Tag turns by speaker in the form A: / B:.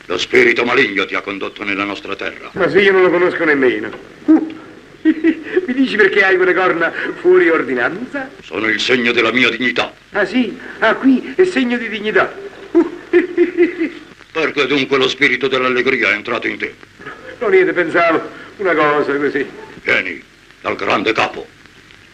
A: Lo spirito maligno ti ha condotto nella nostra terra.
B: Ma se io non lo conosco nemmeno. Mi dici perché hai quelle corna fuori ordinanza?
A: Sono il segno della mia dignità.
B: Ah sì? Ah, qui è segno di dignità.
A: Perché dunque lo spirito dell'allegria è entrato in te?
B: Non niente, pensavo una cosa così.
A: Vieni dal grande capo.